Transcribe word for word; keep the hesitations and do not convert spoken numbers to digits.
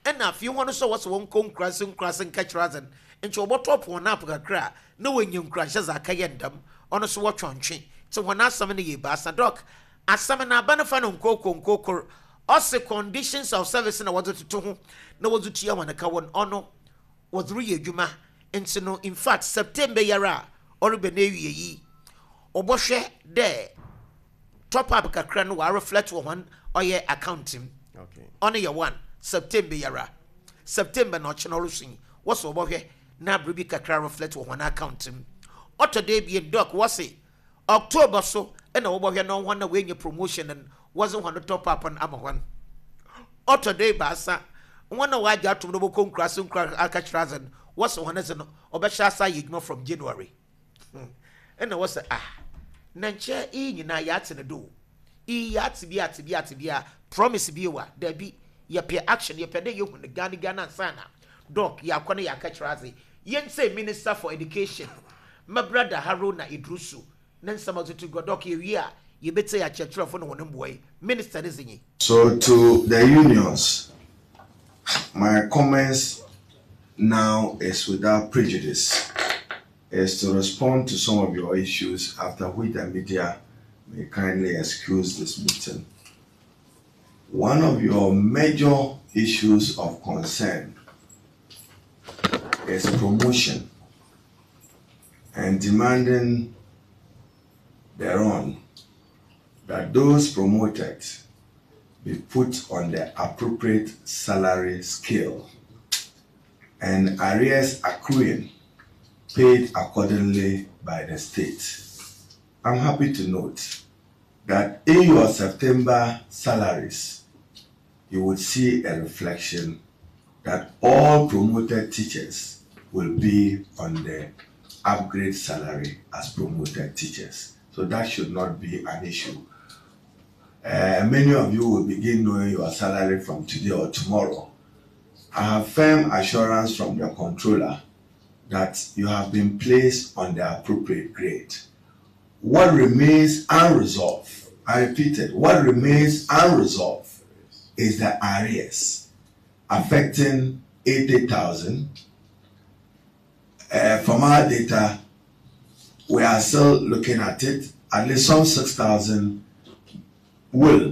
and now if you want to show us one con crossing crossing catch razan into a bottle one up a cra no when you crashes a cayendum on a swatch on chin so when I summon ye bassa doc as summon a benefit on coco coco also conditions of service in a water to whom no was to tear when a cowan honor was three juma and so no in fact September yara or benevi ye or boshe there top up kakra no reflect one or ye accounting okay on your one September yara September no channel sing what's over here na bribi kakra reflect one accounting oto day be doc was it October so and over here no one away your promotion and wasn't one to top up on ama one oto day basa one why got to no con crossing catch razan what's one as an obeshasa yigmo from January and I was ah nanche e nyina ya ate ne do e ya ate bi ate bi ate bi promise bi wa da bi ye pe action ye pe de ye hu ne gani gana sana doc ya kwane ya ka kiraze yen say minister for education my brother Haruna Idrusu nan sama to go doc ye wi a ye bete ya chetrefo no wonem boy minister is yin. So to the unions, my comments now is without prejudice, is to respond to some of your issues, after which the media may kindly excuse this meeting. One of your major issues of concern is promotion and demanding thereon that those promoted be put on the appropriate salary scale and arrears accruing paid accordingly by the state. I'm happy to note that in your September salaries, you would see a reflection that all promoted teachers will be on the upgrade salary as promoted teachers. So that should not be an issue. Uh, many of you will begin knowing your salary from today or tomorrow. I have firm assurance from the controller that you have been placed on the appropriate grade. What remains unresolved, I repeated, what remains unresolved is the arrears affecting eighty thousand. Uh, from our data, we are still looking at it. At least some six thousand will